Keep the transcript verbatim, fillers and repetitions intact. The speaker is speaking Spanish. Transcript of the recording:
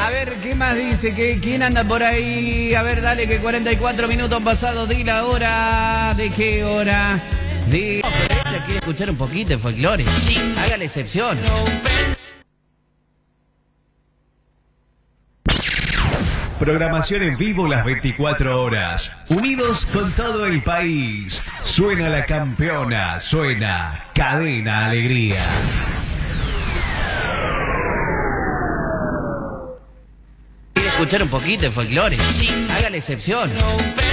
ver, ¿qué más dice? ¿Qué, ¿Quién anda por ahí? A ver, dale, que cuarenta y cuatro minutos han pasado de la hora. ¿De qué hora? De... No, pero ella quiere escuchar un poquito de folclore. Haga la excepción. Programación en vivo las veinticuatro horas. Unidos con todo el país. Suena la campeona. Suena Cadena Alegría. Quiere escuchar un poquito de folclore. Haga la excepción.